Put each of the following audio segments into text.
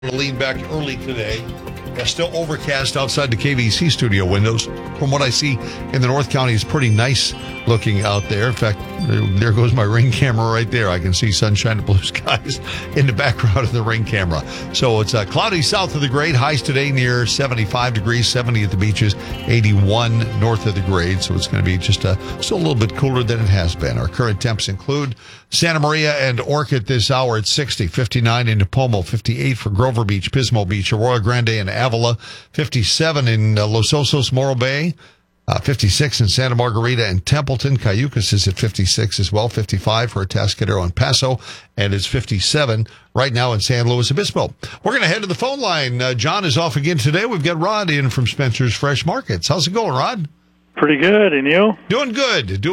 To lean back early today. Still overcast outside the KVC studio windows. From what I see in the North County, it's pretty nice looking out there. In fact, there goes my Ring camera right there. I can see sunshine and blue skies in the background of the Ring camera. So it's cloudy south of the grade. Highs today near 75 degrees, 70 at the beaches, 81 north of the grade. So it's going to be just still a little bit cooler than it has been. Our current temps include Santa Maria and Orchid this hour at 60, 59 in Nipomo, 58 for Grover Beach, Pismo Beach, Arroyo Grande, and Avila, 57 in Los Osos, Morro Bay, 56 in Santa Margarita and Templeton. Cayucas is at 56 as well, 55 for Atascadero and Paso, and it's 57 right now in San Luis Obispo. We're going to head to the phone line. John is off again today. We've got Rod in from Spencer's Fresh Markets. How's it going, Rod? Pretty good, and you? Doing good.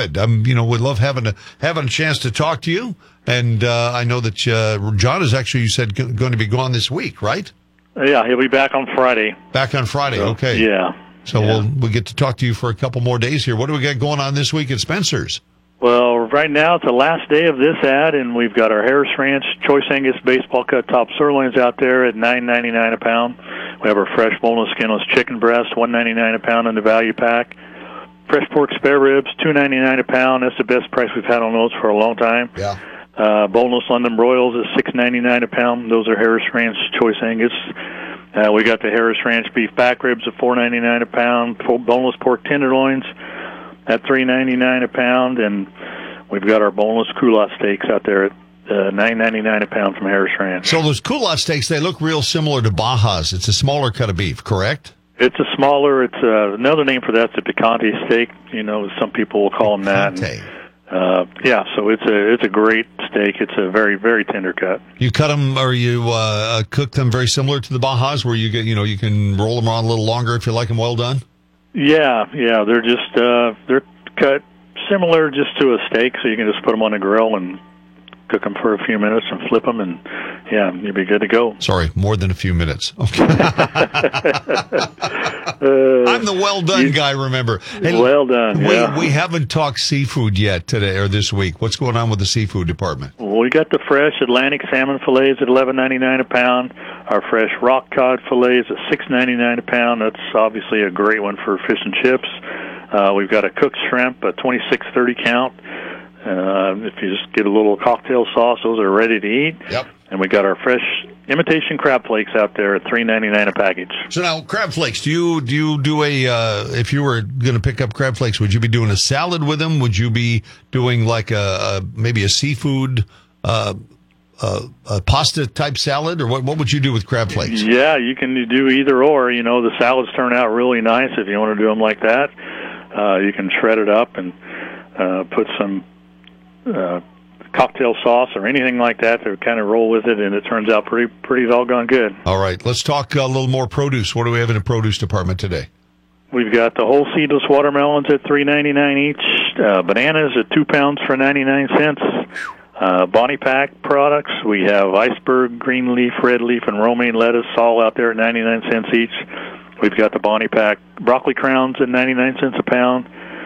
We love having a chance to talk to you, and I know that John is actually, you said, going to be gone this week, right? Yeah, he'll be back on Friday. Back on Friday, so, okay. Yeah. So we'll get to talk to you for a couple more days here. What do we got going on this week at Spencer's? Well, right now it's the last day of this ad, and we've got our Harris Ranch Choice Angus baseball cut top sirloins out there at $9.99 a pound. We have our fresh boneless skinless chicken breast, $1.99 a pound in the value pack. Fresh pork spare ribs, $2.99 a pound. That's the best price we've had on those for a long time. Yeah. Boneless London broils is $6.99 a pound. Those are Harris Ranch Choice Angus. We got the Harris Ranch beef back ribs at $4.99 a pound. Boneless pork tenderloins at $3.99 a pound, and we've got our boneless culotte steaks out there at $9.99 a pound from Harris Ranch. So those culotte steaks, they look real similar to Baja's. It's a smaller cut of beef, correct? It's a smaller. It's another name for that's a picante steak. You know, some people will call them that. And, so it's a great steak. It's a very, very tender cut. You cut them, or you cook them very similar to the Bajas, where you can roll them on a little longer if you like them well done. Yeah, they're just they're cut similar just to a steak, so you can just put them on the grill and cook them for a few minutes and flip them, and you'll be good to go. Sorry, more than a few minutes. Okay. I'm the well done guy, remember. And well done. We haven't talked seafood yet today or this week. What's going on with the seafood department? Well, we got the fresh Atlantic salmon fillets at $11.99 a pound. Our fresh rock cod fillets at $6.99 a pound. That's obviously a great one for fish and chips. We've got a cooked shrimp, a 26-30 count. If you just get a little cocktail sauce, those are ready to eat. Yep. And we got our fresh imitation crab flakes out there at $3.99 a package. So now, crab flakes. Do you do if you were going to pick up crab flakes, would you be doing a salad with them? Would you be doing like maybe a seafood a pasta type salad, or what would you do with crab flakes? Yeah, you can do either or. You know, the salads turn out really nice if you want to do them like that. You can shred it up and put some cocktail sauce or anything like that to kind of roll with it, and it turns out pretty doggone good. All right, let's talk a little more produce. What do we have in the produce department today? We've got the whole seedless watermelons at $3.99 each. Bananas at 2 pounds for 99 cents. Bonnie Pack products, we have iceberg, green leaf, red leaf, and romaine lettuce all out there at 99 cents each. We've got the Bonnie Pack broccoli crowns at 99 cents a pound.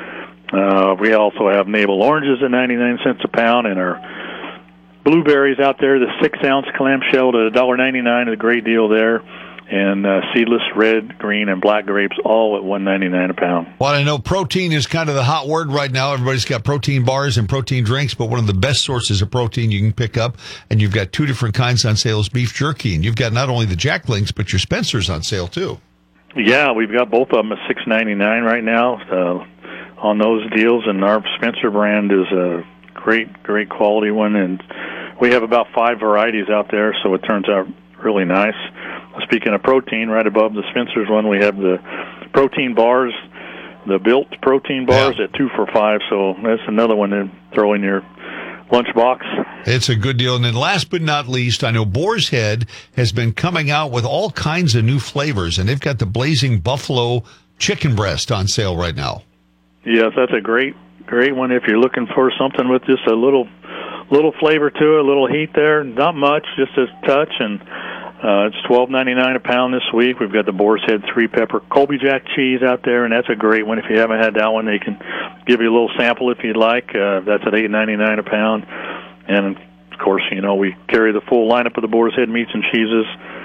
We also have navel oranges at 99 cents a pound, and our blueberries out there, the 6-ounce clamshell at $1.99, a great deal there. And seedless red, green, and black grapes all at $1.99 a pound. Well, I know protein is kind of the hot word right now. Everybody's got protein bars and protein drinks, but one of the best sources of protein you can pick up, and you've got 2 different kinds on sale, is beef jerky. And you've got not only the Jack Links, but your Spencer's on sale, too. Yeah, we've got both of them at $6.99 right now on those deals, and our Spencer brand is a great quality one, and we have about 5 varieties out there, so it turns out really nice. Speaking of protein, right above the Spencer's one, we have the protein bars, the built protein bars at 2 for $5. So that's another one to throw in your lunchbox. It's a good deal. And then last but not least, I know Boar's Head has been coming out with all kinds of new flavors, and they've got the Blazing Buffalo chicken breast on sale right now. Yes, that's a great one if you're looking for something with just a little flavor to it, a little heat there. Not much, just a touch, and it's $12.99 a pound this week. We've got the Boar's Head 3-pepper Colby Jack cheese out there, and that's a great one. If you haven't had that one, they can give you a little sample if you'd like. That's at $8.99 a pound. And, of course, we carry the full lineup of the Boar's Head meats and cheeses.